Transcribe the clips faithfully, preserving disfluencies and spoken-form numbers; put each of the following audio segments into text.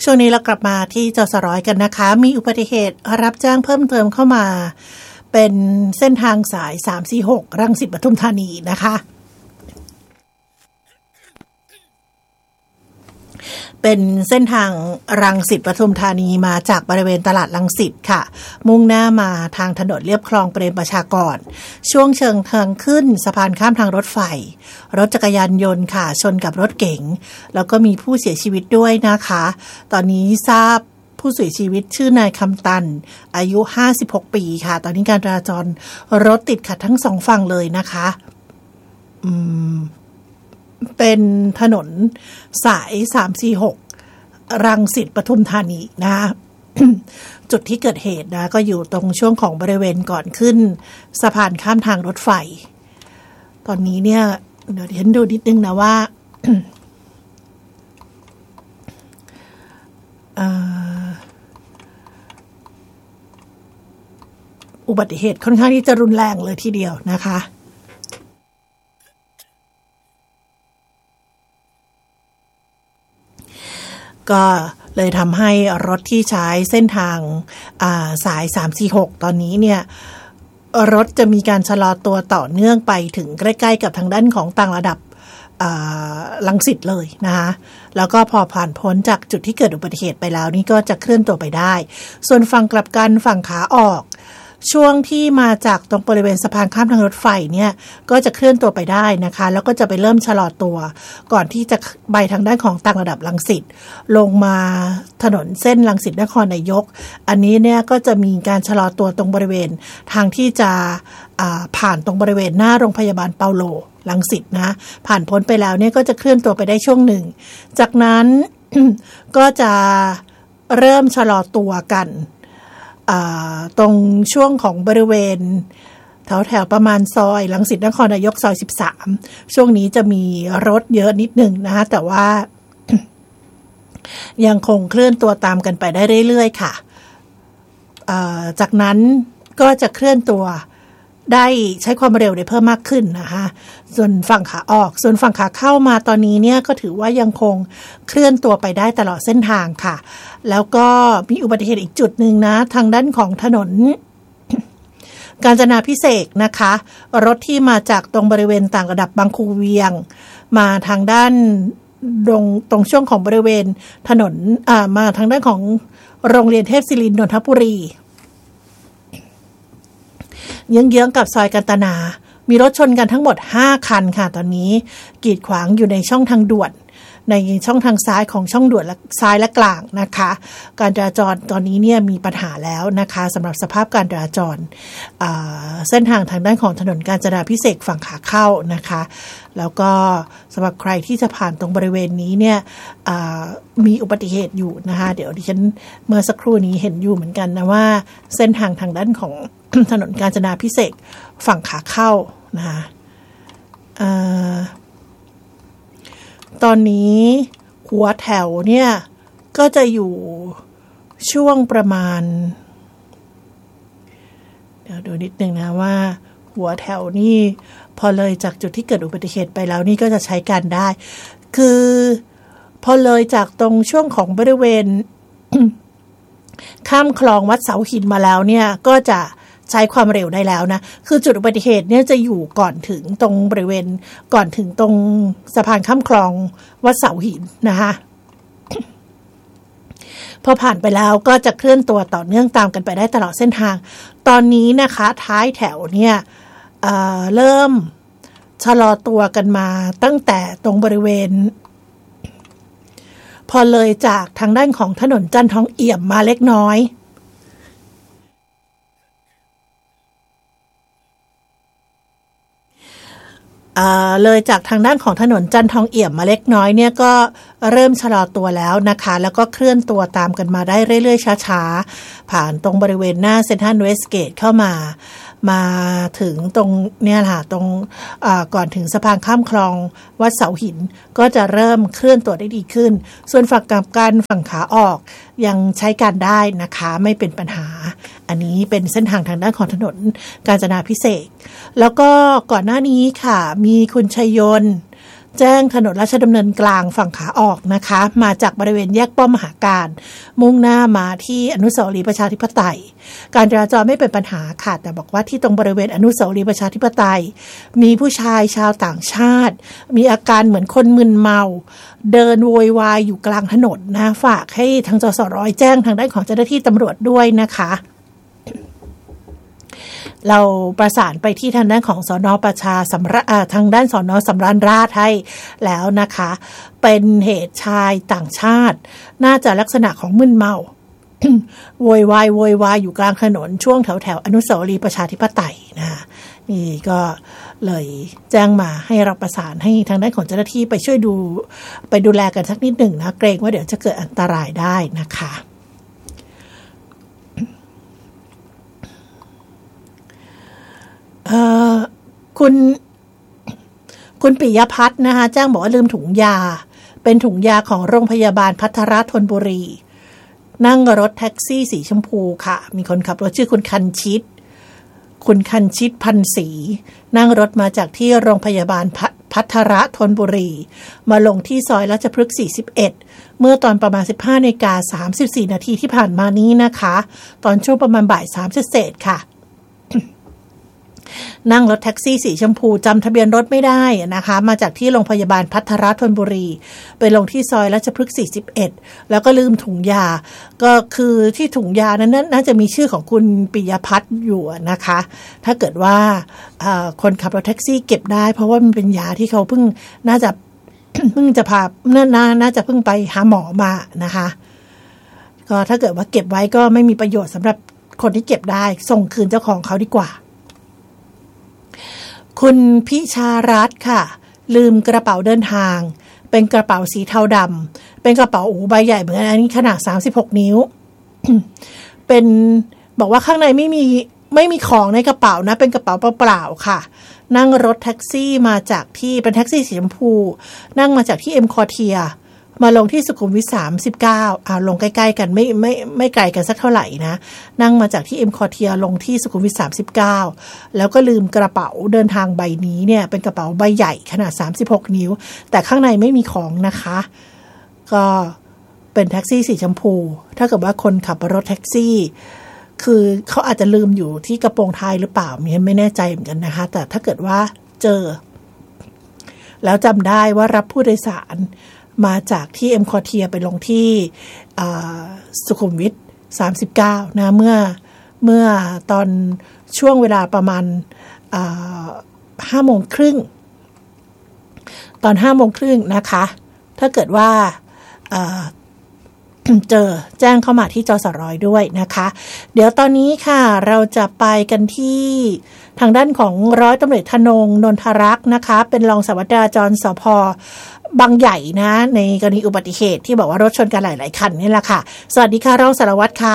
ช่วงนี้เรากลับมาที่จสร้อยกันนะคะมีอุบัติเหตุรับแจ้งเพิ่มเติมเข้ามาเป็นเส้นทางสายสามสี่หกรังสิตปทุมธานีนะคะเป็นเส้นทางรังสิตปทุมธานีมาจากบริเวณตลาดรังสิตค่ะมุ่งหน้ามาทางถนนเลียบคลองเปรมประชากรช่วงเชิงทางขึ้นสะพานข้ามทางรถไฟรถจักรยานยนต์ค่ะชนกับรถเก๋งแล้วก็มีผู้เสียชีวิตด้วยนะคะตอนนี้ทราบผู้เสียชีวิตชื่อนายคำตันอายุห้าสิบหกปีค่ะตอนนี้การจราจรรถติดขัดทั้งสองฝั่งเลยนะคะอืมเป็นถนนสายสามสี่หกรังสิตปทุมธานีนะ จุดที่เกิดเหตุนะก็อยู่ตรงช่วงของบริเวณก่อนขึ้นสะพานข้ามทางรถไฟตอนนี้เนี่ยเดี๋ยวฉันดูนิดนึงนะว่า อุบัติเหตุค่อนข้างที่จะรุนแรงเลยทีเดียวนะคะก็เลยทำให้รถที่ใช้เส้นทางสายสามสี่หกตอนนี้เนี่ยรถจะมีการชะลอตัวต่อเนื่องไปถึงใกล้ๆกับทางด้านของต่างระดับรังสิตเลยนะคะแล้วก็พอผ่านพ้นจากจุดที่เกิดอุบัติเหตุไปแล้วนี่ก็จะเคลื่อนตัวไปได้ส่วนฝั่งกลับกันฝั่งขาออกช่วงที่มาจากตรงบริเวณสะพานข้ามทางรถไฟเนี่ยก็จะเคลื่อนตัวไปได้นะคะแล้วก็จะไปเริ่มชะลอตัวก่อนที่จะไปทางด้านของต่างระดับรังสิตลงมาถนนเส้นรังสิตนครนายกอันนี้เนี่ยก็จะมีการชะลอตัวตรงบริเวณทางที่จะผ่านตรงบริเวณหน้าโรงพยาบาลเปาโลรังสิตนะผ่านพ้นไปแล้วเนี่ยก็จะเคลื่อนตัวไปได้ช่วงหนึ่งจากนั้น ก็จะเริ่มชะลอตัวกันตรงช่วงของบริเวณแถวแถวประมาณซอยรังสิตนครนายกซอยสิบสามช่วงนี้จะมีรถเยอะนิดหนึ่งนะคะแต่ว่า ยังคงเคลื่อนตัวตามกันไปได้เรื่อยๆค่ะจากนั้นก็จะเคลื่อนตัวได้ใช้ความเร็วได้เพิ่มมากขึ้นนะคะส่วนฝั่งขาออกส่วนฝั่งขาเข้ามาตอนนี้เนี่ยก็ถือว่ายังคงเคลื่อนตัวไปได้ตลอดเส้นทางค่ะแล้วก็มีอุบัติเหตุอีกจุดหนึ่งนะทางด้านของถนน กาญจนาภิเษกนะคะรถที่มาจากตรงบริเวณต่างระดับบางคูเวียงมาทางด้านตรงตรงช่วงของบริเวณถนนอ่ามาทางด้านของโรงเรียนเทพศิรินทร์นนทบุรีเยื้องๆกับซอยกันตนามีรถชนกันทั้งหมดห้าคันค่ะตอนนี้กีดขวางอยู่ในช่องทางด่วนในช่องทางซ้ายของช่องด่วนซ้ายและกลางนะคะการจราจรตอนนี้เนี่ยมีปัญหาแล้วนะคะสำหรับสภาพการจราจรเส้นทางทางด้านของถนนกาญจนาภิเษกฝั่งขาเข้านะคะแล้วก็สำหรับใครที่จะผ่านตรงบริเวณนี้เนี่ยมีอุบัติเหตุอยู่นะคะเดี๋ยวดิฉันเมื่อสักครู่นี้เห็นอยู่เหมือนกันนะว่าเส้นทางทางด้านของถนนกาญจนาภิเษกฝั่งขาเข้านะคะตอนนี้หัวแถวเนี่ยก็จะอยู่ช่วงประมาณเดี๋ยวดูนิดนึงนะว่าหัวแถวนี่พอเลยจากจุดที่เกิดอุบัติเหตุไปแล้วนี่ก็จะใช้การได้คือพอเลยจากตรงช่วงของบริเวณ ข้ามคลองวัดเสาหินมาแล้วเนี่ยก็จะใช้ความเร็วได้แล้วนะคือจุดอุบัติเหตุเนี่ยจะอยู่ก่อนถึงตรงบริเวณก่อนถึงตรงสะพานข้ามคลองวัดเสาหินนะคะ พอผ่านไปแล้วก็จะเคลื่อนตัวต่อเนื่องตามกันไปได้ตลอดเส้นทางตอนนี้นะคะท้ายแถวเนี่ยเอ่อเริ่มชะลอตัวกันมาตั้งแต่ตรงบริเวณพอเลยจากทางด้านของถนนจันทองเอี่ยมมาเล็กน้อยเลยจากทางด้านของถนนจันทองเอี่ยมมาเล็กน้อยเนี่ยก็เริ่มชะลอตัวแล้วนะคะแล้วก็เคลื่อนตัวตามกันมาได้เรื่อยๆช้าๆผ่านตรงบริเวณหน้าเซ็นทรัลเวสเกตเข้ามามาถึงตรงเนี่ยค่ะตรงก่อนถึงสะพานข้ามคลองวัดเสาหินก็จะเริ่มเคลื่อนตัวได้ดีขึ้นส่วนฝั่งกลับกันฝั่งขาออกยังใช้การได้นะคะไม่เป็นปัญหาอันนี้เป็นเส้นทางทางด้านของถนนกาญจนาภิเษกแล้วก็ก่อนหน้านี้ค่ะมีคุณชัยยนต์แจ้งถนนราชดำเนินกลางฝั่งขาออกนะคะมาจากบริเวณแยกป้อมมหาการมุ่งหน้ามาที่อนุสาวรีย์ประชาธิปไตยการจราจรไม่เป็นปัญหาค่ะแต่บอกว่าที่ตรงบริเวณอนุสาวรีย์ประชาธิปไตยมีผู้ชายชาวต่างชาติมีอาการเหมือนคนมึนเมาเดินโวยวายอยู่กลางถนนนะฝากให้ทางจสรแจ้งทางด้านของเจ้าหน้าที่ตำรวจด้วยนะคะเราประสานไปที่ทางด้านของสน.ประชาสำราญทางด้านสน.สำราญราษฎร์ให้แล้วนะคะเป็นเหตุชายต่างชาติน่าจะลักษณะของมึนเมา โวยวายโวยวายอยู่กลางถนนช่วงแถวแถวอนุสาวรีย์ประชาธิปไตยนะนี่ก็เลยแจ้งมาให้เราประสานให้ทางด้านของเจ้าหน้าที่ไปช่วยดูไปดูแลกันสักนิดหนึ่งนะเกรงว่าเดี๋ยวจะเกิดอันตรายได้นะคะคุณคุณปิยพัฒน์นะคะแจ้งบอกว่าลืมถุงยาเป็นถุงยาของโรงพยาบาลภัทรธนบุรีนั่งรถแท็กซี่สีชมพูค่ะมีคนขับรถชื่อคุณคันชิตคุณคันชิตพันศรีนั่งรถมาจากที่โรงพยาบาลภัทรธนบุรีมาลงที่ซอยราชพฤกษ์สี่สิบเอ็ดเมื่อตอนประมาณ สิบห้านาฬิกาสามสิบสี่นาทีที่ผ่านมานี้นะคะตอนช่วงประมาณบ่ายสามเศษค่ะนั่งรถแท็กซี่สีชมพูจำทะเบียนรถไม่ได้นะคะมาจากที่โรงพยาบาลภัทรธนบุรีไปลงที่ซอยราชพฤกษ์สี่สิบเอ็ดแล้วก็ลืมถุงยาก็คือที่ถุงยานั้นน่าจะมีชื่อของคุณปิยพัฒน์อยู่นะคะถ้าเกิดว่าคนขับรถแท็กซี่เก็บได้เพราะว่ามันเป็นยาที่เขาเพิ่งน่าจะ เพิ่งจะพาน่าน่าจะเพิ่งไปหาหมอมานะคะก็ถ้าเกิดว่าเก็บไว้ก็ไม่มีประโยชน์สำหรับคนที่เก็บได้ส่งคืนเจ้าของเขาดีกว่าคุณพิชารัตน์ค่ะลืมกระเป๋าเดินทางเป็นกระเป๋าสีเทาดำเป็นกระเป๋าอูใบใหญ่เหมือนอันนี้ขนาดสามสิบหกนิ้ว เป็นบอกว่าข้างในไม่มีไม่มีของในกระเป๋านะเป็นกระเป๋าเปล่าๆค่ะนั่งรถแท็กซี่มาจากที่เป็นแท็กซี่สีชมพูนั่งมาจากที่เอ็มคอเทียมาลงที่สุขุมวิทสามสิบเก้าอ่าลงใกล้ๆกันไม่ไม่ไม่ไกลกันสักเท่าไหร่นะนั่งมาจากที่เอ็มคอเทียลงที่สุขุมวิทสามสิบเก้าแล้วก็ลืมกระเป๋าเดินทางใบนี้เนี่ยเป็นกระเป๋าใบใหญ่ขนาดสามสิบหกนิ้วแต่ข้างในไม่มีของนะคะก็เป็นแท็กซี่สีชมพูถ้าเกิดว่าคนขับรถแท็กซี่คือเขาอาจจะลืมอยู่ที่กระโปรงท้ายหรือเปล่ามีไม่แน่ใจเหมือนกันนะคะแต่ถ้าเกิดว่าเจอแล้วจำได้ว่ารับผู้โดยสารมาจากที่เอ็มคอเทียไปลงที่สุขุมวิทสามสิบเก้านะเมื่อเมื่อตอนช่วงเวลาประมาณห้าโมงครึ่งตอนห้าโมงครึ่งนะคะถ้าเกิดว่าเจอแจ้งเข้ามาที่จสรด้วยนะคะเดี๋ยวตอนนี้ค่ะเราจะไปกันที่ทางด้านของร้อยตำรวจธนงนนทรักษ์นะคะเป็นรองสารวัตรจราจรสภ.บางใหญ่นะในกรณีอุบัติเหตุที่บอกว่ารถชนกันหลายๆคันนี่แหละค่ะสวัสดีค่ะรองสารวัตรค่ะ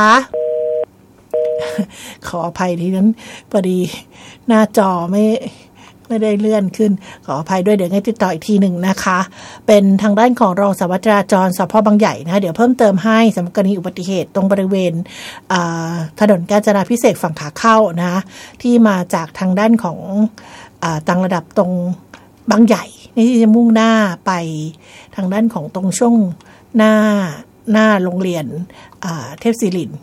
ขออภัยที่นั้นพอดีหน้าจอไม่ไม่ได้เลื่อนขึ้นขออภัยด้วยเดี๋ยวให้ติดต่ออีกทีหนึ่งนะคะเป็นทางด้านของรองสารวัตรจราจรสภ.บางใหญ่นะเดี๋ยวเพิ่มเติมให้สำหรับกรณีอุบัติเหตุตรงบริเวณถนนกาญจนาภิเษกฝั่งขาเข้านะที่มาจากทางด้านของต่างระดับตรงบางใหญ่ที่จะมุ่งหน้าไปทางด้านของตรงช่วงหน้าหน้าโรงเรียนเทพศิรินทร์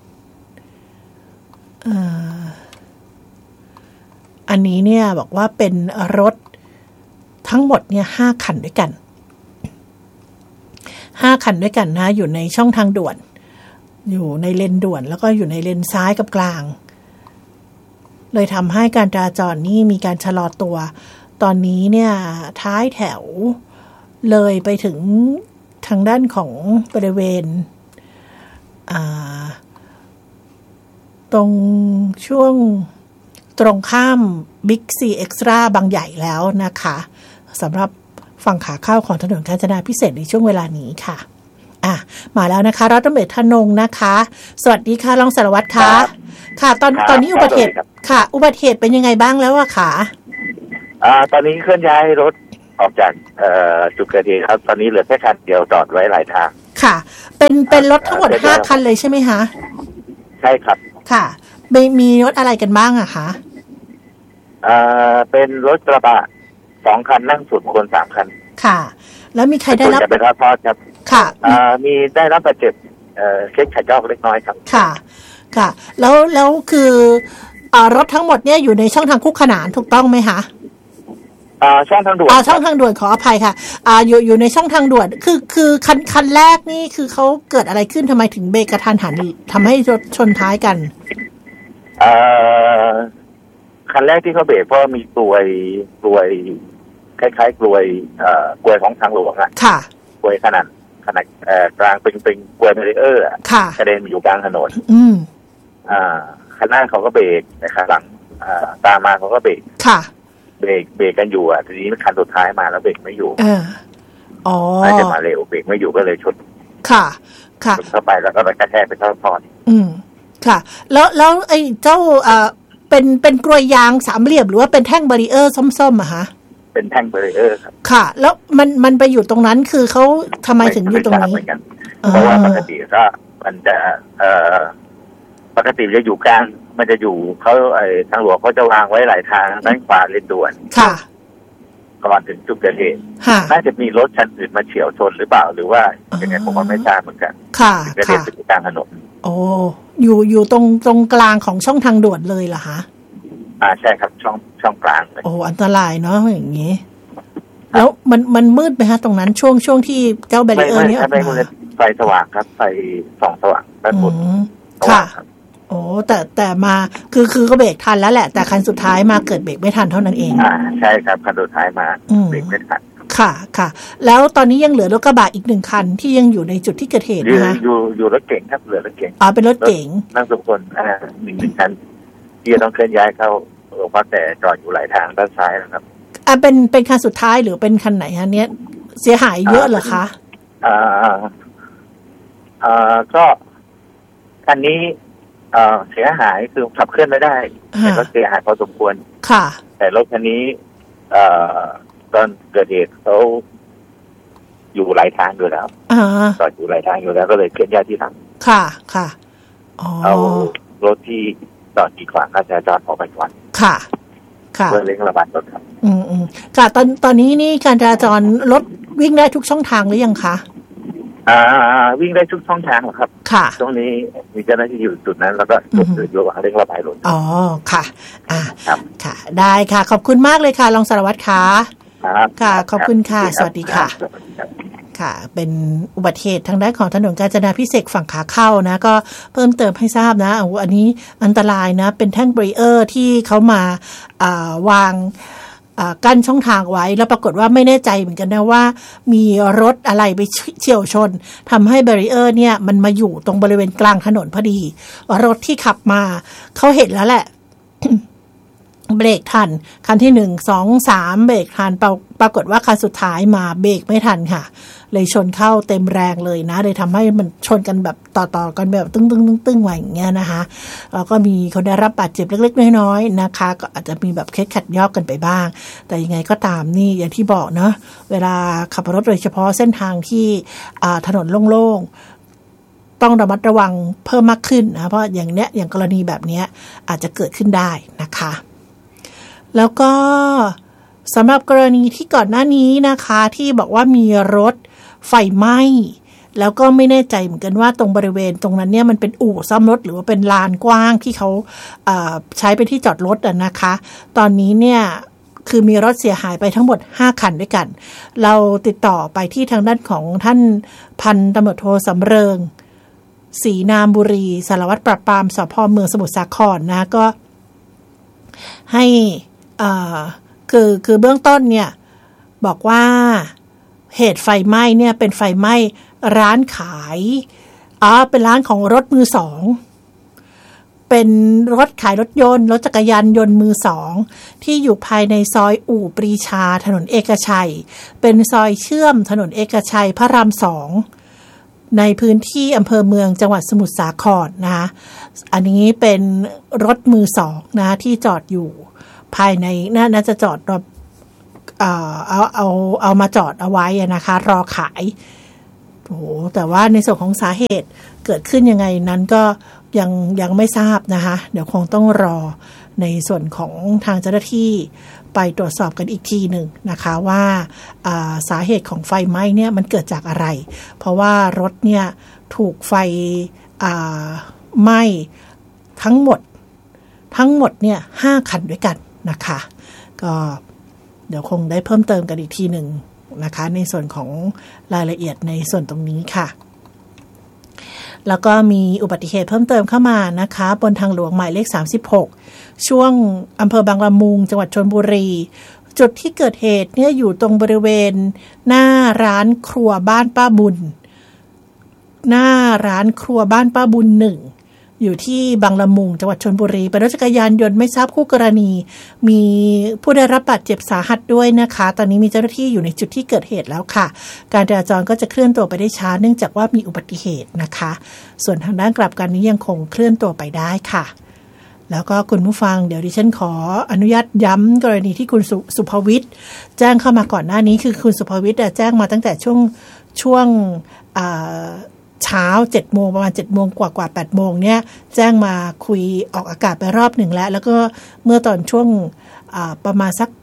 อันนี้เนี่ยบอกว่าเป็นรถทั้งหมดเนี่ยห้าคันด้วยกันห้าคันด้วยกันนะอยู่ในช่องทางด่วนอยู่ในเลนด่วนแล้วก็อยู่ในเลนซ้ายกับกลางเลยทำให้การจราจรนี่มีการชะลอตัวตอนนี้เนี่ยท้ายแถวเลยไปถึงทางด้านของบริเวณตรงช่วงตรงข้ามบิ๊กซีเอ็กซ์ตร้าบางใหญ่แล้วนะคะสำหรับฝั่งขาเข้าของถนนกาญจนาภิเษกในช่วงเวลานี้ค่ะอ่ะมาแล้วนะคะร้อยตำรวจธนงนะคะสวัสดีค่ะรองสารวัตรค่ะค่ะตอนตอนนี้อุบัติเหตุค่ะอุบัติเหตุเป็นยังไงบ้างแล้วอะค่ะอ่าตอนนี้เคลื่อนย้ายรถออกจากเอ่อจุดเกิดเหตุครับตอนนี้เหลือแค่คันเดียวจอดไว้หลายทางค่ะเป็นเป็นรถทั้งหมดห้าคันเลยใช่ไหมคะใช่ครับค่ะมีมีรถอะไรกันบ้างอะคะอ่าเป็นรถกระบะสองคันนั่งสุดคนสามคันค่ะแล้วมีใครได้รับจะเป็นทอดครับค่ะมีได้รับบาดเจ็บเช็คขัดยอกเล็กน้อยครับค่ะค่ะแล้วแล้วคือรถทั้งหมดเนี่ยอยู่ในช่องทางคู่ขนานถูกต้องไหมคะอ่าช่องทางด่วนอ่าช่องทางด่วนขออภัยค่ะอ่าอยู่อยู่ในช่องทางด่วนคือคือคันคันแรกนี่คือเขาเกิดอะไรขึ้นทำไมถึงเบรกกระทันหันทำให้รถชนท้ายกันอ่าคันแรกที่เขาเบรกเพราะมีกลวยกลวยคล้ายๆกลวยเอ่อกลวยของทางหลวงอ่ะค่ะกลวยขนาดขนาดเอ่อกลางเป็นเป็นกลวยเบรีเออร์อ่ะกระเด็นอยู่กลางถนนอืมอ่าคันหน้าเขาก็เบรกแต่คันหลังอ่าตามมาเขาก็เบรกค่ะเบรกเบรกกันอยู่อ่ะทีนี้คันสุดท้ายมาแล้วเบรกไม่อยู่อ่าอ๋อน่าจะมาเร็วเบรกไม่อยู่ก็เลยชนค่ะค่ะเข้าไปแล้วก็ไปกระแทกไปท่อท่ออืมค่ะแล้วแล้วไอ้เจ้าอ่าเป็นเป็นกลวยยางสามเหลี่ยมหรือว่าเป็นแท่งบารีเออร์ส้มๆอะคะเป็นแท่งบารีเออร์ครับค่ะแล้วมันมันไปอยู่ตรงนั้นคือเขาทำไมถึงอยู่ตรงนี้เพราะว่าปกติก็มันจะเอ่อปกติจะอยู่กลางมันจะอยู่เขาไอ้ทางหลวงเขาจะวางไว้หลายทางด้านขวาเลนด่วนค่ะก่อนถึงจุดเกิดเหตุน่าจะมีรถคันอื่นมาเฉี่ยวชนหรือเปล่าหรือว่าอย่างไรผมก็ไม่ทราบเหมือนกันค่ะค่ะจุดกลางถนนโอ้อยู่อยู่ตรงตรงกลางของช่องทางด่วนเลยเหรอคะอ่าใช่ครับช่องช่องกลางเลยโอ้อันตรายเนาะอย่างนี้แล้วมันมันมืดไหมฮะตรงนั้นช่วงช่วงที่เจ้าแบรีเออร์นี้ออกมาไฟสว่างครับไฟส่องสว่างด้านบนค่ะโอ้แต่แต่มาคือคือก็เบรกทันแล้วแหละแต่คันสุดท้ายมาเกิดเบรกไม่ทันเท่านั้นเองอ่าใช่ครับคันสุดท้ายมาเบรกไม่ทันค่ะค่ะแล้วตอนนี้ยังเหลือรถกระบะอีกหนึ่งคันที่ยังอยู่ในจุดที่เกิดเหตุนะคะอยู่อยู่รถเก๋งครับเหลือรถเก๋งอ๋อเป็นรถเก๋งนั่งทุกคนอ่าหนึ่งหนึ่งคันที่จะต้องเคลื่อนย้ายเข้าโรงพักแต่จอดอยู่หลายทางด้านซ้ายนะครับอ่าเป็นเป็นคันสุดท้ายหรือเป็นคันไหนฮะเนี้ยเสียหายเยอะเหรอคะอ่าอ่าก็คันนี้เอ่อเสียหายคือขับเคลื่อนไม่ได้แต่ก็เสียหายพอสมควรค่ะแต่รถคันนี้เอ่อตอนเกิดเหตุเขาอยู่หลายทางอยู่แล้วจอดอยู่หลายทางอยู่แล้วก็เลยเคลื่อนย้ายที่หลังค่ะค่ะเอารถที่จอดกีดขวางการจราจรออกไปก่อนค่ะค่ะเพื่อเร่งระบายรถครับอืมอืมค่ะตอนตอนนี้นี่การจราจรรถวิ่งได้ทุกช่องทางหรือยังคะอ่าวิ่งได้ทุกช่องทางหรอครับค่ะตรงนี้มีเจ้าหน้าที่อยู่จุดนั้นแล้วก็จุดอื่นอยู่ระหว่างเร่งระบายรถอ๋อค่ะอ่าครับค่ะได้ค่ะขอบคุณมากเลยค่ะรองสารวัตรค่ะครับค่ะขอบคุณค่ะสวัสดีค่ะค่ะเป็นอุบัติเหตุทางด้านของถนนกาญจนาภิเษกฝั่งขาเข้านะก็เพิ่มเติมให้ทราบนะอันนี้อันตรายนะเป็นแท่งบารีเออร์ที่เขามาอ่าวางกั้นช่องทางไว้แล้วปรากฏว่าไม่แน่ใจเหมือนกันนะว่ามีรถอะไรไปเฉี่ยวชนทำให้แบรีเออร์เนี่ยมันมาอยู่ตรงบริเวณกลางถนนพอดีรถที่ขับมาเขาเห็นแล้วแหละ เบรกทันคันที่หนึ่งสองสามเบรกทันปรากฏว่าคันสุดท้ายมาเบรกไม่ทันค่ะเลยชนเข้าเต็มแรงเลยนะเลยทำให้มันชนกันแบบต่อๆกันแบบตึ้งตึ้งตึ้งตึ้งอย่างเงี้ยนะคะแล้วก็มีคนได้รับบาดเจ็บเล็กๆน้อยๆนะคะก็อาจจะมีแบบเคล็ดขัดยอกกันไปบ้างแต่ยังไงก็ตามนี่อย่างที่บอกเนาะเวลาขับรถโดยเฉพาะเส้นทางที่ถนนโล่งๆต้องระมัดระวังเพิ่มมากขึ้นนะเพราะอย่างเนี้ยอย่างกรณีแบบเนี้ยอาจจะเกิดขึ้นได้นะคะแล้วก็สำหรับกรณีที่ก่อนหน้านี้นะคะที่บอกว่ามีรถไฟไหม้แล้วก็ไม่แน่ใจเหมือนกันว่าตรงบริเวณตรงนั้นเนี่ยมันเป็นอู่ซ่อมรถหรือว่าเป็นลานกว้างที่เขาใช้เป็นที่จอดรถอ่ะนะคะตอนนี้เนี่ยคือมีรถเสียหายไปทั้งหมดห้าคันด้วยกันเราติดต่อไปที่ทางด้านของท่านพันตำรวจโทสำเริงศรีนามบุรีสารวัตรปราบปรามสภ.เมืองสมุทรสาครนะก็ให้อ่าคือคือเบื้องต้นเนี่ยบอกว่าเหตุไฟไหม้เนี่ยเป็นไฟไหม้ร้านขายอ๋อเป็นร้านของรถมือสองเป็นรถขายรถยนต์รถจักรยานยนต์มือสองที่อยู่ภายในซอยอู่ปรีชาถนนเอกชัยเป็นซอยเชื่อมถนนเอกชัยพระรามสองในพื้นที่อำเภอเมืองจังหวัดสมุทรสาครนะคะอันนี้เป็นรถมือสองนะที่จอดอยู่ภายในน่าจะจอดรอเอาเอาเอาเอามาจอดเอาไว้นะคะรอขายโอ้แต่ว่าในส่วนของสาเหตุเกิดขึ้นยังไงนั้นก็ยังยังไม่ทราบนะคะเดี๋ยวคงต้องรอในส่วนของทางเจ้าหน้าที่ไปตรวจสอบกันอีกทีหนึ่งนะคะว่าสาเหตุของไฟไหม้เนี่ยมันเกิดจากอะไรเพราะว่ารถเนี่ยถูกไฟไหม้ทั้งหมดทั้งหมดเนี่ยห้าคันด้วยกันนะคะก็เดี๋ยวคงได้เพิ่มเติมกันอีกทีหนึ่งนะคะในส่วนของรายละเอียดในส่วนตรงนี้ค่ะแล้วก็มีอุบัติเหตุเพิ่มเติมเข้ามานะคะบนทางหลวงหมายเลขสามสิบหกช่วงอำเภอบางละมุงจังหวัดชลบุรีจุดที่เกิดเหตุเนี่ยอยู่ตรงบริเวณหน้าร้านครัวบ้านป้าบุญหน้าร้านครัวบ้านป้าบุญหนึ่งอยู่ที่บางละมุงจังหวัดชลบุรีเป็นรถจักรยานยนต์ไม่ทราบคู่กรณีมีผู้ได้รับบาดเจ็บสาหัสด้วยนะคะตอนนี้มีเจ้าหน้าที่อยู่ในจุดที่เกิดเหตุแล้วค่ะการจราจรก็จะเคลื่อนตัวไปได้ช้าเนื่องจากว่ามีอุบัติเหตุนะคะส่วนทางด้านกลับกันนี้ยังคงเคลื่อนตัวไปได้ค่ะแล้วก็คุณผู้ฟังเดี๋ยวดิฉันขออนุญาตย้ำกรณีที่คุณ ส, สุภวิทย์แจ้งเข้ามาก่อนหน้านี้คือคุณสุภวิทย์แจ้งมาตั้งแต่ช่วงช่วงเช้า เจ็ดโมงประมาณ เจ็ดโมงกว่าๆ แปดโมงเนี่ยแจ้งมาคุยออกอากาศไปรอบหนึ่งแล้วแล้วก็เมื่อตอนช่วงประมาณสัก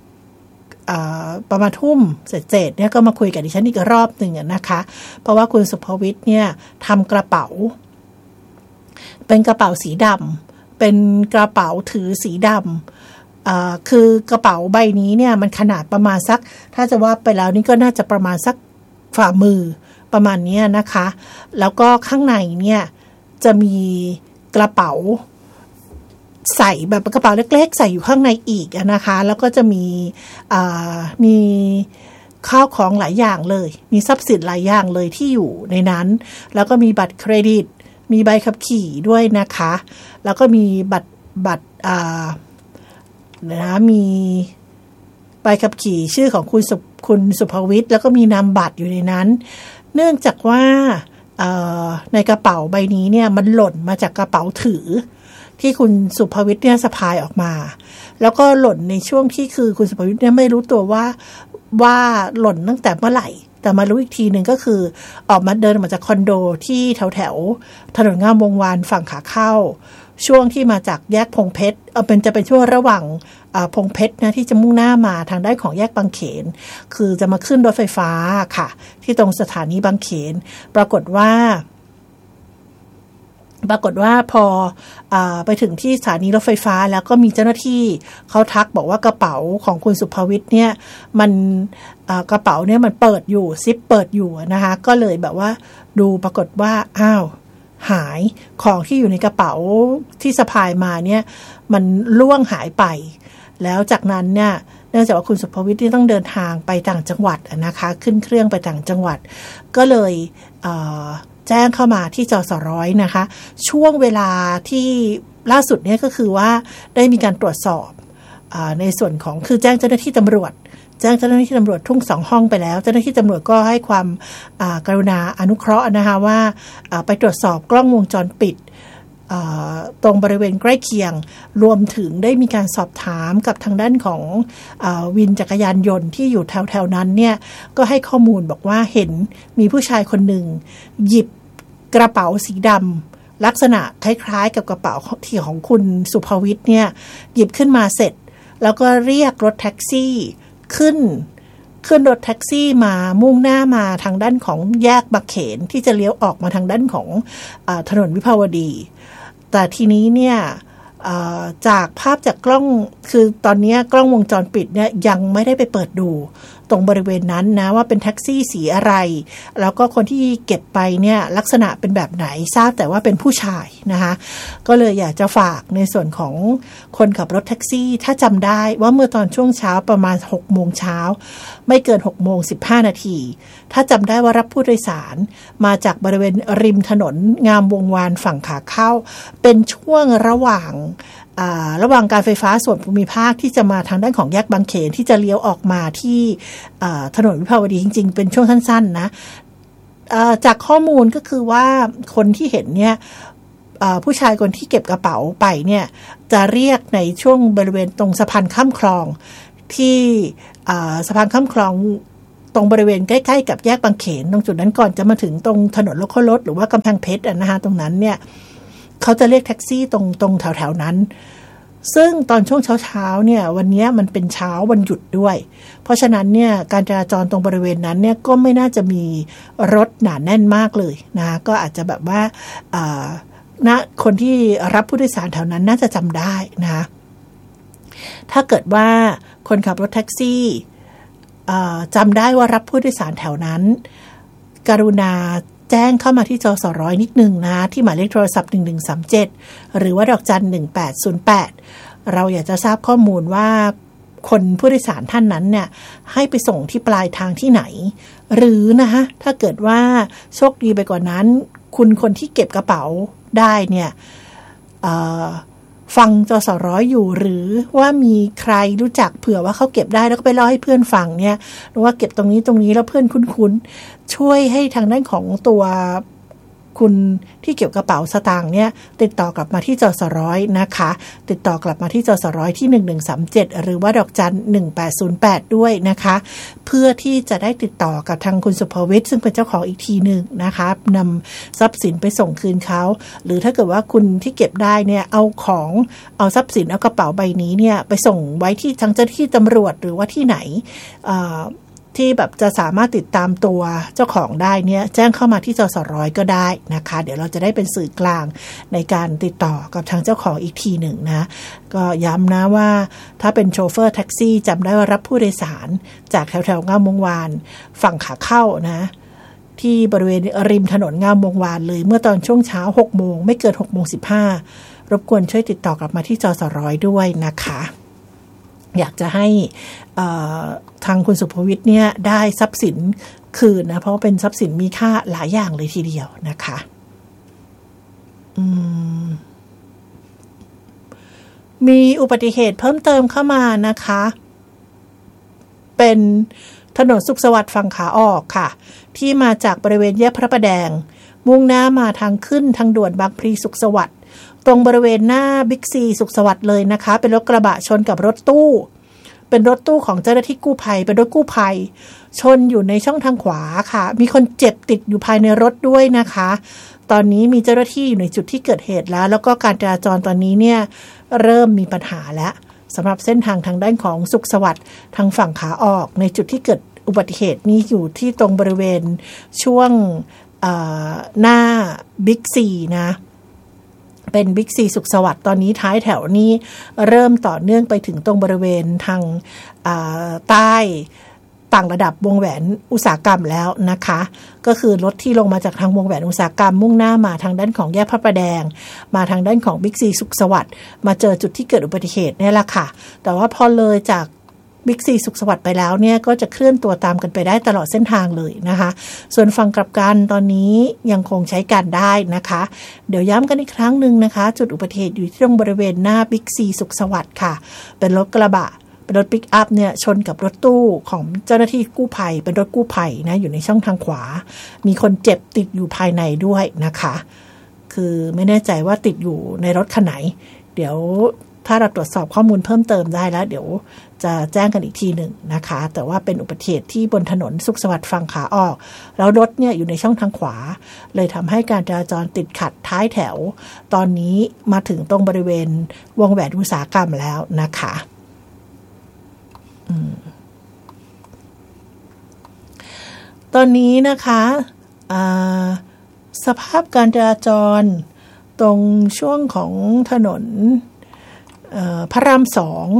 ประมาณทุ่มเสร็จๆเนี่ยก็มาคุยกับดิฉันอีกรอบหนึ่งนะคะเพราะว่าคุณสุภวิทย์เนี่ยทำกระเป๋าเป็นกระเป๋าสีดำเป็นกระเป๋าถือสีดำคือกระเป๋าใบนี้เนี่ยมันขนาดประมาณสักถ้าจะว่าไปแล้วนี่ก็น่าจะประมาณสักฝ่ามือประมาณนี้นะคะแล้วก็ข้างในเนี่ยจะมีกระเป๋าใส่แบบกระเป๋าเล็กๆใส่อยู่ข้างในอีกนะคะแล้วก็จะมีมีข้าวของหลายอย่างเลยมีทรัพย์สินหลายอย่างเลยที่อยู่ในนั้นแล้วก็มีบัตรเครดิตมีใบขับขี่ด้วยนะคะแล้วก็มีบัตรบัตรอ่านะมีใบขับขี่ชื่อของคุณสุคุณสุภวิทย์แล้วก็มีนามบัตรอยู่ในนั้นเนื่องจากว่าในกระเป๋าใบนี้เนี่ยมันหล่นมาจากกระเป๋าถือที่คุณสุภวิทย์เนี่ยสะพายออกมาแล้วก็หล่นในช่วงที่คือคุณสุภวิทย์เนี่ยไม่รู้ตัวว่าว่าหล่นตั้งแต่เมื่อไหร่แต่มารู้อีกทีหนึ่งก็คือออกมาเดินมาจากคอนโดที่แถวแถวถนนงามวงวานฝั่งขาเข้าช่วงที่มาจากแยกพงเพชรเอาเป็นจะเป็นช่วงระหว่างพงเพชรนะที่จะมุ่งหน้ามาทางด้านของแยกบางเขนคือจะมาขึ้นรถไฟฟ้าค่ะที่ตรงสถานีบางเขนปรากฏว่าปรากฏว่าพออไปถึงที่สถานีรถไฟฟ้าแล้วก็มีเจ้าหน้าที่เขาทักบอกว่ากระเป๋าของคุณสุภวิทย์เนี่ยมันกระเป๋าเนี่ยมันเปิดอยู่ซิปเปิดอยู่นะคะก็เลยแบบว่าดูปรากฏว่าอ้าวหายของที่อยู่ในกระเป๋าที่สะพายมาเนี่ยมันล่วงหายไปแล้วจากนั้นเนี่ยเนื่องจากว่าคุณสุภวิทย์ที่ต้องเดินทางไปต่างจังหวัดนะคะขึ้นเครื่องไปต่างจังหวัดก็เลยเอ่อแจ้งเข้ามาที่จสร้อยนะคะช่วงเวลาที่ล่าสุดเนี่ยก็คือว่าได้มีการตรวจสอบในส่วนของคือแจ้งเจ้าหน้าที่ตำรวจแจ้งเจ้าหน้าที่ตำรวจทุ่งสองห้องไปแล้วเจ้าหน้าที่ตำรวจก็ให้ความกรุณาอนุเคราะห์นะคะว่าไปตรวจสอบกล้องวงจรปิดตรงบริเวณใกล้เคียงรวมถึงได้มีการสอบถามกับทางด้านของวินจักรยานยนต์ที่อยู่แถวๆนั้นเนี่ยก็ให้ข้อมูลบอกว่าเห็นมีผู้ชายคนหนึ่งหยิบกระเป๋าสีดำลักษณะคล้ายๆกับกระเป๋าที่ของคุณสุภวิทย์เนี่ยหยิบขึ้นมาเสร็จแล้วก็เรียกรถแท็กซี่ขึ้นขึ้นรถแท็กซี่มามุ่งหน้ามาทางด้านของแยกบางเขนที่จะเลี้ยวออกมาทางด้านของอ่าถนนวิภาวดีแต่ทีนี้เนี่ยจากภาพจากกล้องคือตอนนี้กล้องวงจรปิดเนี่ยยังไม่ได้ไปเปิดดูตรงบริเวณนั้นนะว่าเป็นแท็กซี่สีอะไรแล้วก็คนที่เก็บไปเนี่ยลักษณะเป็นแบบไหนทราบแต่ว่าเป็นผู้ชายนะคะก็เลยอยากจะฝากในส่วนของคนขับรถแท็กซี่ถ้าจำได้ว่าเมื่อตอนช่วงเช้าประมาณหกโมงเช้าไม่เกินหกโมงสิบห้านาทีถ้าจำได้ว่ารับผู้โดยสารมาจากบริเวณริมถนนงามวงวานฝั่งขาเข้าเป็นช่วงระหว่างระหว่างการไฟฟ้าส่วนภูมิภาคที่จะมาทางด้านของแยกบางเขนที่จะเลี้ยวออกมาที่ถนนวิภาวดีจริงๆเป็นช่วงสั้นๆนะจากข้อมูลก็คือว่าคนที่เห็นเนี่ยผู้ชายคนที่เก็บกระเป๋าไปเนี่ยจะเรียกในช่วงบริเวณตรงสะพานข้ามคลองที่สะพานข้ามคลองตรงบริเวณใกล้ๆกับแยกบางเขนตรงจุดนั้นก่อนจะมาถึงตรงถนนโลคอลรถหรือว่ากำแพงเพชรนะคะตรงนั้นเนี่ยเขาจะเรียกแท็กซี่ตรงตรงแถวๆนั้นซึ่งตอนช่วงเช้าๆเนี่ยวันนี้มันเป็นเช้าวันหยุดด้วยเพราะฉะนั้นเนี่ยการจราจรตรงบริเวณนั้นเนี่ยก็ไม่น่าจะมีรถหนาแน่นมากเลยนะก็อาจจะแบบว่าณคนที่รับผู้โดยสารแถวนั้นน่าจะจำได้นะถ้าเกิดว่าคนขับรถแท็กซี่จำได้ว่ารับผู้โดยสารแถวนั้นกรุณาแจ้งเข้ามาที่จสร้อยนิดนึงนะที่หมายเลขโทรศัพท์หนึ่งหนึ่งสามเจ็ดหรือว่าดอกจันหนึ่งแปดศูนย์แปดเราอยากจะทราบข้อมูลว่าคนผู้โดยสารท่านนั้นเนี่ยให้ไปส่งที่ปลายทางที่ไหนหรือนะคะถ้าเกิดว่าโชคดีไปกว่านั้นคุณคนที่เก็บกระเป๋าได้เนี่ยฟังจสร้อยอยู่หรือว่ามีใครรู้จักเผื่อว่าเขาเก็บได้แล้วก็ไปเล่าให้เพื่อนฟังเนี่ยหรือว่าเก็บตรงนี้ตรงนี้แล้วเพื่อนคุ้นๆช่วยให้ทางด้านของตัวคุณที่เก็บกระเป๋าสตางค์เนี่ยติดต่อกลับมาที่จสร้อยนะคะติดต่อกลับมาที่จสร้อยที่หนึ่งหนึ่งสามเจ็ดหรือว่าดอกจันหนึ่งแปดศูนย์แปดด้วยนะคะเพื่อที่จะได้ติดต่อกับทางคุณสุภวิทย์ซึ่งเป็นเจ้าของอีกทีนึงนะคะนำทรัพย์สินไปส่งคืนเขาหรือถ้าเกิดว่าคุณที่เก็บได้เนี่ยเอาของเอาทรัพย์สินเอากระเป๋าใบนี้เนี่ยไปส่งไว้ที่ทางเจ้าหน้าที่ตำรวจหรือว่าที่ไหนที่แบบจะสามารถติดตามตัวเจ้าของได้เนี่ยแจ้งเข้ามาที่จสร้อยก็ได้นะคะเดี๋ยวเราจะได้เป็นสื่อกลางในการติดต่อกับทางเจ้าของอีกทีหนึ่งนะก็ย้ำนะว่าถ้าเป็นโชเฟอร์แท็กซี่จำได้ว่ารับผู้โดยสารจากแถวแถวงามวงวานฝั่งขาเข้านะที่บริเวณริมถนนงามวงวานเลยเมื่อตอนช่วงเช้าหกโมงไม่เกินหกโมงสิบห้ารบกวนช่วยติดต่อกลับมาที่จสร้อยด้วยนะคะอยากจะให้ทางคุณสุภวิทย์เนี่ยได้ทรัพย์สินคืนนะเพราะเป็นทรัพย์สินมีค่าหลายอย่างเลยทีเดียวนะคะมีอุบัติเหตุเพิ่มเติมเข้ามานะคะเป็นถนนสุขสวัสดิ์ฝั่งขาออกค่ะที่มาจากบริเวณแยกพระประแดงมุ่งหน้ามาทางขึ้นทางด่วนบางพลีสุขสวัสดิ์ตรงบริเวณหน้าบิ๊กซีสุขสวัสดิ์เลยนะคะเป็นรถกระบะชนกับรถตู้เป็นรถตู้ของเจ้าหน้าที่กู้ภัยเป็นรถกู้ภัยชนอยู่ในช่องทางขวาค่ะมีคนเจ็บติดอยู่ภายในรถด้วยนะคะตอนนี้มีเจ้าหน้าที่อยู่ในจุดที่เกิดเหตุแล้วแล้วก็การจราจรตอนนี้เนี่ยเริ่มมีปัญหาแล้วสำหรับเส้นทางทางด้านของสุขสวัสดิ์ทางฝั่งขาออกในจุดที่เกิดอุบัติเหตุนี้อยู่ที่ตรงบริเวณช่วงหน้าบิ๊กซีนะเป็นบิ๊กซีสุขสวัสดิ์ตอนนี้ท้ายแถวนี้เริ่มต่อเนื่องไปถึงตรงบริเวณทางใต้ต่างระดับวงแหวนอุตสาหกรรมแล้วนะคะก็คือรถที่ลงมาจากทางวงแหวนอุตสาหกรรมมุ่งหน้ามาทางด้านของแยกพระประแดงมาทางด้านของบิ๊กซีสุขสวัสดิ์มาเจอจุดที่เกิดอุบัติเหตุนี่แหละค่ะแต่ว่าพอเลยจากบิ๊กซีสุขสวัสดิ์ไปแล้วเนี่ยก็จะเคลื่อนตัวตามกันไปได้ตลอดเส้นทางเลยนะคะส่วนฝั่งกลับกันตอนนี้ยังคงใช้การได้นะคะเดี๋ยวย้ำกันอีกครั้งหนึ่งนะคะจุดอุบัติเหตุอยู่ที่ตรงบริเวณหน้าบิ๊กซีสุขสวัสดิ์ค่ะเป็นรถกระบะเป็นรถปิกอัพเนี่ยชนกับรถตู้ของเจ้าหน้าที่กู้ภัยเป็นรถกู้ภัยนะอยู่ในช่องทางขวามีคนเจ็บติดอยู่ภายในด้วยนะคะคือไม่แน่ใจว่าติดอยู่ในรถคันไหนเดี๋ยวถ้าเราตรวจสอบข้อมูลเพิ่มเติมได้แล้วเดี๋ยวจะแจ้งกันอีกทีหนึ่งนะคะแต่ว่าเป็นอุบัติเหตุที่บนถนนสุขสวัสดิ์ฝั่งขาออกแล้วรถเนี่ยอยู่ในช่องทางขวาเลยทำให้การจราจรติดขัดท้ายแถวตอนนี้มาถึงตรงบริเวณวงแหวนอุตสาหกรรมแล้วนะคะตอนนี้นะคะสภาพการจราจรตรงช่วงของถนนพระรามสอง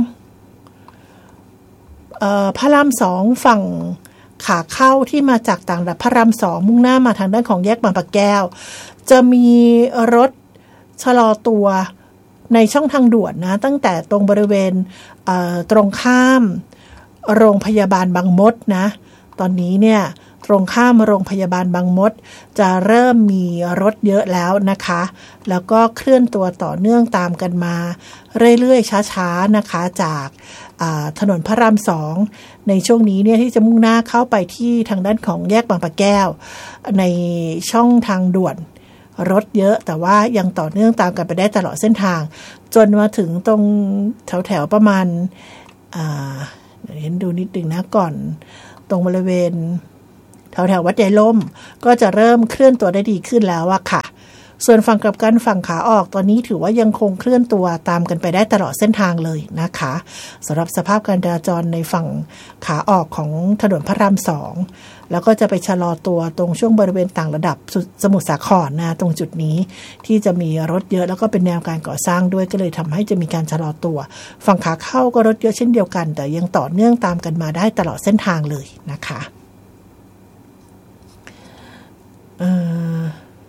พระรามสองฝั่งขาเข้าที่มาจากต่างระดับพระรามสองมุ่งหน้ามาทางด้านของแยกบางปะแก้วจะมีรถชะลอตัวในช่องทางด่วนนะตั้งแต่ตรงบริเวณตรงข้ามโรงพยาบาลบางมดนะตอนนี้เนี่ยตรงข้ามโรงพยาบาลบางมดจะเริ่มมีรถเยอะแล้วนะคะแล้วก็เคลื่อนตัวต่อเนื่องตามกันมาเรื่อยๆช้าๆนะคะจากถนนพระรามสองในช่วงนี้เนี่ยที่จะมุ่งหน้าเข้าไปที่ทางด้านของแยกบางปะแก้วในช่องทางด่วนรถเยอะแต่ว่ายังต่อเนื่องตามกันไปได้ตลอดเส้นทางจนมาถึงตรงแถวๆประมาณเดี๋ยวเห็นดูนิดนึงนะก่อนตรงบริเวณแถวแถววัดยายล่มก็จะเริ่มเคลื่อนตัวได้ดีขึ้นแล้วอะค่ะส่วนฝั่งกลับกันฝั่งขาออกตอนนี้ถือว่ายังคงเคลื่อนตัวตามกันไปได้ตลอดเส้นทางเลยนะคะสำหรับสภาพการจราจรในฝั่งขาออกของถนนพระรามสองแล้วก็จะไปชะลอตัวตรงช่วงบริเวณต่างระดับสมุทรสาครนะตรงจุดนี้ที่จะมีรถเยอะแล้วก็เป็นแนวการก่อสร้างด้วยก็เลยทำให้จะมีการชะลอตัวฝั่งขาเข้าก็รถเยอะเช่นเดียวกันแต่ยังต่อเนื่องตามกันมาได้ตลอดเส้นทางเลยนะคะเอ่อ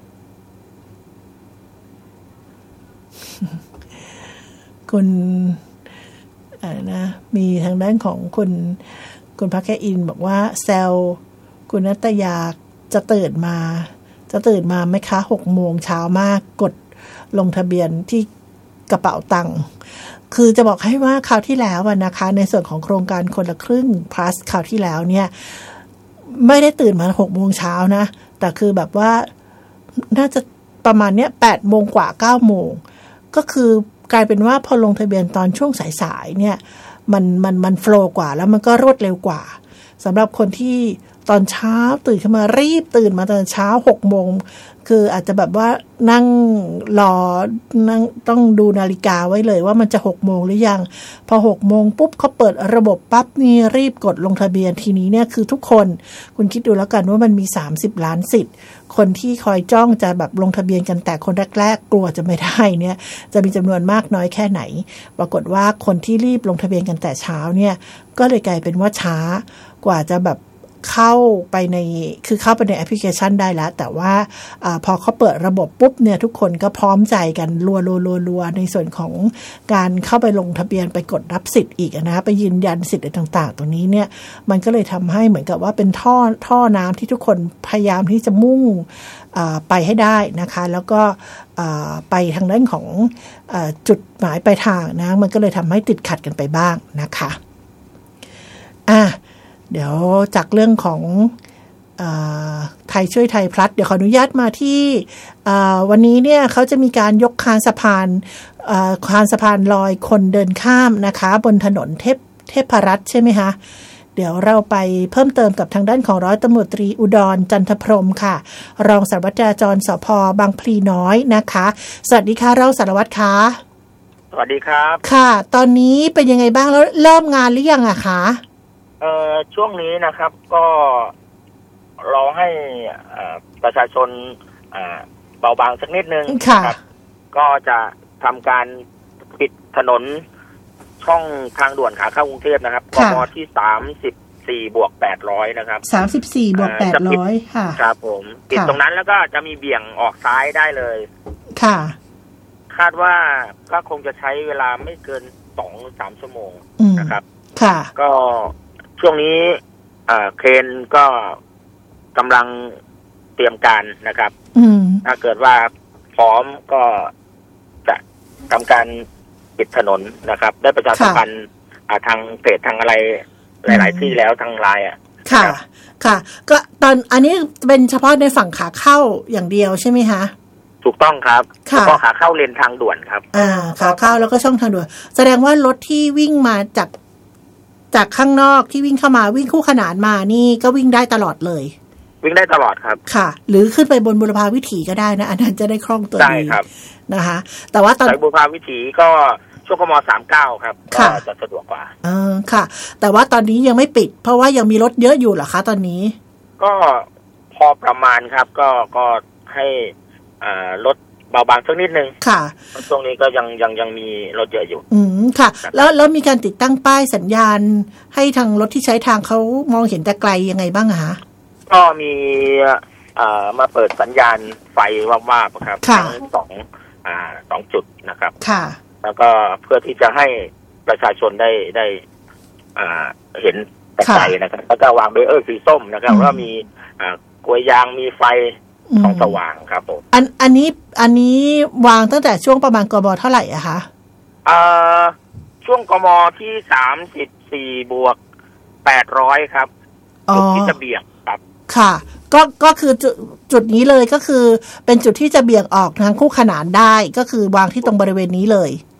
คุณอะไรนะมีทางด้านของคุณคุณพักแคอินบอกว่าแซวคุณนัตยาจะตื่นมาจะตื่นมาไหมคะหกโมงเช้ามากกดลงทะเบียนที่กระเป๋าตังค์คือจะบอกให้ว่าคราวที่แล้วนะคะในส่วนของโครงการคนละครึ่ง plus คราวที่แล้วเนี่ยไม่ได้ตื่นมาหกโมงเช้านะแต่คือแบบว่าน่าจะประมาณเนี้ยแปดโมงกว่าเก้าโมงก็คือกลายเป็นว่าพอลงทะเบียนตอนช่วงสายๆเนี่ยมันมันมันโฟลว์กว่าแล้วมันก็รวดเร็วกว่าสำหรับคนที่ตอนเช้าตื่นขึ้นมารีบตื่นมาตอนเช้าหกโมงคืออาจจะแบบว่านั่งรอนั่งต้องดูนาฬิกาไว้เลยว่ามันจะหกโมงหรือยังพอหกโมงปุ๊บเขาเปิดระบบปั๊บนี่รีบกดลงทะเบียนทีนี้เนี่ยคือทุกคนคุณคิดดูแล้วกันว่ามันมีสามสิบล้านสิทธิ์คนที่คอยจ้องจะแบบลงทะเบียนกันแต่คนแรกๆกลัวจะไม่ได้เนี่ยจะมีจำนวนมากน้อยแค่ไหนปรากฏว่าคนที่รีบลงทะเบียนกันแต่เช้าเนี่ยก็เลยกลายเป็นว่าช้ากว่าจะแบบเข้าไปในคือเข้าไปในแอปพลิเคชันได้แล้วแต่ว่าอาพอเขาเปิดระบบปุ๊บเนี่ยทุกคนก็พร้อมใจกันรัวๆๆๆในส่วนของการเข้าไปลงทะเบียนไปกดรับสิทธิ์อีกนะไปยืนยันสิทธิ์อะไรต่างๆตรงนี้เนี่ยมันก็เลยทำให้เหมือนกับว่าเป็นท่อท่อน้ำที่ทุกคนพยายามที่จะมุ่งไปให้ได้นะคะแล้วก็ไปทางด้านของจุดหมายปลายทางนะมันก็เลยทำให้ติดขัดกันไปบ้างนะคะอ่ะเดี๋ยวจากเรื่องของเอ่อไทยช่วยไทยพลัสเดี๋ยวขออนุญาตมาที่วันนี้เนี่ยเขาจะมีการยกคานสะพานคานสะพานลอยคนเดินข้ามนะคะบนถนนเทพเทพรัตน์ใช่ไหมคะเดี๋ยวเราไปเพิ่มเติมกับทางด้านของร้อยตำรวจตรีอุดรจันทพรหมค่ะรองสารวัตรจราจรสภ.บางพลีน้อยนะคะสวัสดีค่ะรองสารวัตรคะสวัสดีครับค่ะตอนนี้เป็นยังไงบ้างแล้วเริ่มงานหรือยังอะคะเอ่อช่วงนี้นะครับก็รอให้ประชาชนเบาบางสักนิดนึงครับก็จะทำการปิดถนนช่องทางด่วนขาเข้ากรุงเทพนะครับกมที่สามสิบสี่บวกแปดร้อยนะครับสามสิบสี่บวกแปดร้อยค่ะครับผมปิดตรงนั้นแล้วก็จะมีเบี่ยงออกซ้ายได้เลยค่ะคาดว่าก็คงจะใช้เวลาไม่เกินสองสามชั่วโมงนะครับค่ะก็ช่วงนี้เครนก็กำลังเตรียมการนะครับถ้าเกิดว่าพร้อมก็จะทำการปิดถนนนะครับได้ประชาสัมพันธ์ทางเพจทางอะไรหลายๆที่แล้วทางไลน์อ่ะค่ะค่ะก็ตอนอันนี้เป็นเฉพาะในฝั่งขาเข้าอย่างเดียวใช่ไหมคะถูกต้องครับเฉพาะขาเข้าเลนทางด่วนครับอ่าขาเข้าแล้วก็ช่องทางด่วนแสดงว่ารถที่วิ่งมาจากจากข้างนอกที่วิ่งเข้ามาวิ่งคู่ขนานมานี่ก็วิ่งได้ตลอดเลยวิ่งได้ตลอดครับค่ะหรือขึ้นไปบนบุรพาวิถีก็ได้นะอันนั้นจะได้คล่องตัวดีได้ครับนะคะแต่ว่าตอนบุรพาวิถีก็ช่วงกมสามสิบเก้าครับก็จะสะดวกกว่าเออค่ะแต่ว่าตอนนี้ยังไม่ปิดเพราะว่ายังมีรถเยอะอยู่เหรอคะตอนนี้ก็พอประมาณครับก็ก็ให้อ่ารถเบาบางสักนิดนึงค่ะช่วงนี้ก็ยังยังยังมีรถเยอะอยู่อืมค่ะแล้วแล้วมีการติดตั้งป้ายสัญญาณให้ทางรถที่ใช้ทางเขามองเห็นแต่ไกลยังไงบ้างคะก็มีอ่ามาเปิดสัญญาณไฟวาบๆครับทั้งสองอ่าสองจุดนะครับค่ะแล้วก็เพื่อที่จะให้ประชาชนได้ได้อ่าเห็นแต่ไกลนะครับแล้วก็วางเบรเออร์สีส้มนะครับว่ามีอ่ากลวยยางมีไฟส่องสว่างครับผมอันอันนี้อันนี้วางตั้งแต่ช่วงประมาณกมเท่าไหร่อะคะอ่าช่วงกมที่สามสิบสี่บวกแปดร้อยครับจุดที่จะเบี่ยงครับค่ะก็ก็คือจุดจุดนี้เลยก็คือเป็นจุดที่จะเบี่ยงออกทางคู่ขนานได้ก็คือวางที่ตรงบริเวณนี้เลย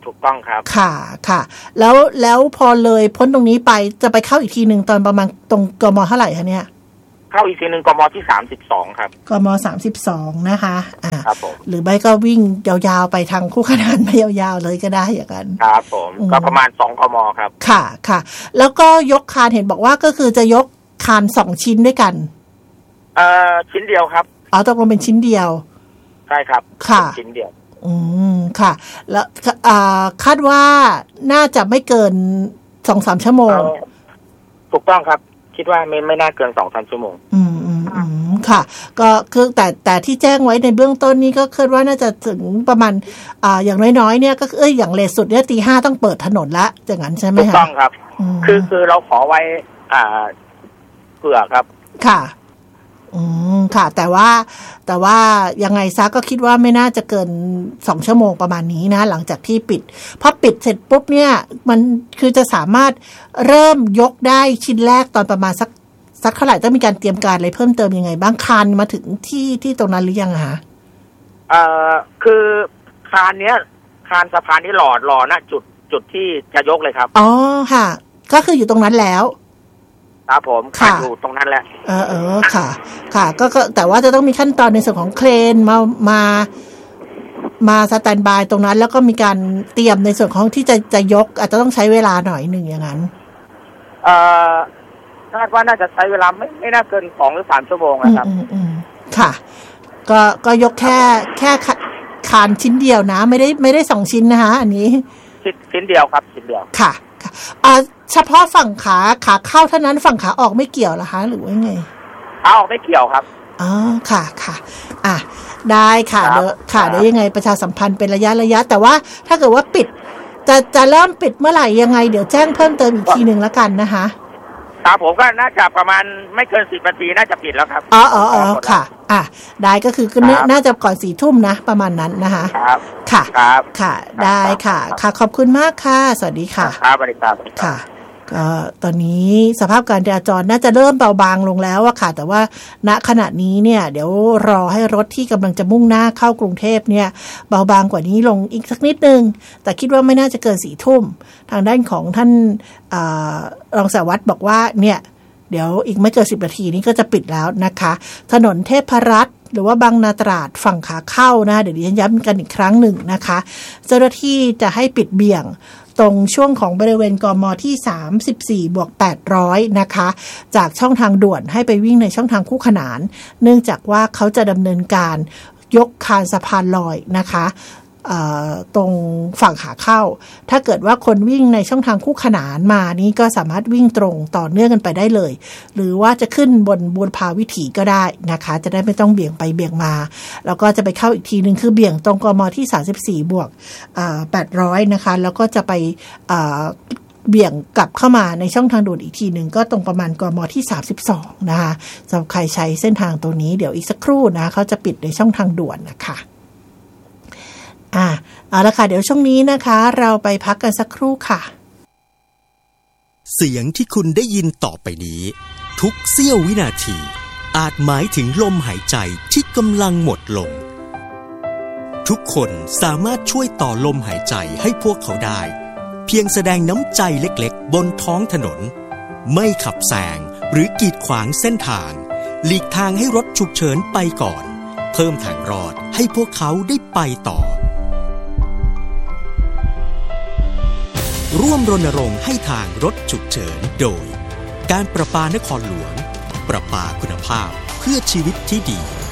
ถูกต้องครับค่ะค่ะแล้วแล้วพอเลยพ้นตรงนี้ไปจะไปเข้าอีกทีหนึ่งตอนประมาณตรงกม.เท่าไหร่คะเนี่ยเข้าอีกทีหนึ่งกม.ที่สามสิบสองครับกม.สามสิบสองนะคะอ่าครับผมหรือไม่ก็วิ่งยาวๆไปทางคู่ขนานไปยาวๆเลยก็ได้อย่างนั้นครับผมก็ประมาณสองกม.ครับค่ะค่ะแล้วก็ยกคานเห็นบอกว่าก็คือจะยกคานสองชิ้นด้วยกันเอ่อชิ้นเดียวครับอ๋อตกลงเป็นชิ้นเดียวใช่ครับค่ะชิ้นเดียวอืมค่ะแล้วอ่าคาดว่าน่าจะไม่เกิน สองถึงสาม ชั่วโมงถูกต้องครับคิดว่าไม่ไม่น่าเกิน สองถึงสาม ชั่วโมงอืมอืมอืมค่ะก็คือแต่แต่ที่แจ้งไว้ในเบื้องต้นนี้ก็คิดว่าน่าจะถึงประมาณอ่าอย่างน้อยๆเนี่ยก็เอ้ยอย่างเลทสุดเนี่ยตีห้าต้องเปิดถนนละอย่างนั้นใช่ไหมคะถูกต้องครับคือคือเราขอไว้อ่าเผื่อครับค่ะอืมค่ะแต่ว่าแต่ว่ายังไงซะก็คิดว่าไม่น่าจะเกินสองชั่วโมงประมาณนี้นะหลังจากที่ปิดพอปิดเสร็จปุ๊บเนี่ยมันคือจะสามารถเริ่มยกได้ชิ้นแรกตอนประมาณสักสักเท่าไหร่ต้องมีการเตรียมการอะไรเพิ่มเติมยังไงบ้างคานมาถึงที่ที่ตรงนั้นหรือยังคะเอ่อคือคานเนี้ยคานสะพานที่หล่อหล่อนะจุดจุดที่จะยกเลยครับอ๋อค่ะก็คืออยู่ตรงนั้นแล้วครับผมค่ะอยู่ตรงนั้นแหละเออเออค่ะค่ะก็ก็แต่ว่าจะต้องมีขั้นตอนในส่วนของเครนมามามาสแตนบายตรงนั้นแล้วก็มีการเตรียมในส่วนของที่จะจะยกอาจจะต้องใช้เวลาหน่อยหนึ่งอย่างนั้นเอ่อคาดว่าน่าจะใช้เวลาไม่ไม่น่าเกินสองหรือสามชั่วโมงนะครับอืมอืมค่ะก็ก็ยกแค่แค่คานชิ้นเดียวนะไม่ได้ไม่ได้สองชิ้นนะคะอันนี้ชิ้นเดียวครับชิ้นเดียวค่ะค่ะอ่าเฉพาะฝั่งขาขาเข้าเท่านั้นฝั่งขาออกไม่เกี่ยวเหรอคะหรือว่าไงขาออกไม่เกี่ยวครับอ๋อค่ะค่ะอ่ะได้ค่ะเดี๋ยวค่ะเดี๋ยวยังไงประชาสัมพันธ์เป็นระยะระยะแต่ว่าถ้าเกิดว่าปิดจะจะเริ่มปิดเมื่อไหร่ยังไงเดี๋ยวแจ้งเพิ่มเติมอีกทีนึงแล้วกันนะคะครับผมก็น่าจะประมาณไม่เกินสิบนาทีน่าจะปิดแล้วครับอ๋ออ๋อค่ะอ่ะได้ก็คือก็น่าจะก่อนสี่ทุ่มนะประมาณนั้นนะคะครับค่ะครับค่ะได้ค่ะค่ะขอบคุณมากค่ะสวัสดีค่ะครับสวัสดีครับค่ะก็ตอนนี้สภาพการจราจรน่าจะเริ่มเบาบางลงแล้วอะค่ะแต่ว่าณขณะนี้เนี่ยเดี๋ยวรอให้รถที่กำลังจะมุ่งหน้าเข้ากรุงเทพเนี่ยเบาบางกว่านี้ลงอีกสักนิดนึงแต่คิดว่าไม่น่าจะเกินสี่ทุ่มทางด้านของท่านรองสารวัตรบอกว่าเนี่ยเดี๋ยวอีกไม่เกินสิบนาทีนี้ก็จะปิดแล้วนะคะถนนเทพรัตน์หรือว่าบางนาตราดฝั่งขาเข้านะเดี๋ยวดิฉันย้ำกันอีกครั้งหนึ่งนะคะเจ้าหน้าที่จะให้ปิดเบี่ยงตรงช่วงของบริเวณกม.ที่สามสิบสี่บวกแปดร้อยนะคะจากช่องทางด่วนให้ไปวิ่งในช่องทางคู่ขนานเนื่องจากว่าเขาจะดำเนินการยกคานสะพานลอยนะคะตรงฝั่งขาเข้าถ้าเกิดว่าคนวิ่งในช่องทางคู่ขนานมานี่ก็สามารถวิ่งตรงต่อเนื่องกันไปได้เลยหรือว่าจะขึ้นบนบูรพาวิถีก็ได้นะคะจะได้ไม่ต้องเบี่ยงไปเบี่ยงมาแล้วก็จะไปเข้าอีกทีนึงคือเบี่ยงตรงกม.ที่สามสิบสี่บวกแปดร้อยนะคะแล้วก็จะไปเบี่ยงกลับเข้ามาในช่องทางด่วนอีกทีนึงก็ตรงประมาณกม.ที่สามสิบสองนะคะสำหรับใครใช้เส้นทางตัวนี้เดี๋ยวอีกสักครู่นะเขาจะปิดในช่องทางด่วนนะคะอ่าเอาละค่ะเดี๋ยวช่วงนี้นะคะเราไปพักกันสักครู่ค่ะเสียงที่คุณได้ยินต่อไปนี้ทุกเสี้ยววินาทีอาจหมายถึงลมหายใจที่กำลังหมดลงทุกคนสามารถช่วยต่อลมหายใจให้พวกเขาได้เพียงแสดงน้ำใจเล็กๆบนท้องถนนไม่ขับแซงหรือกีดขวางเส้นทางหลีกทางให้รถฉุกเฉินไปก่อนเพิ่มทางรอดให้พวกเขาได้ไปต่อร่วมรณรงค์ให้ทางรถฉุกเฉินโดยการประปานครหลวงประปาคุณภาพเพื่อชีวิตที่ดี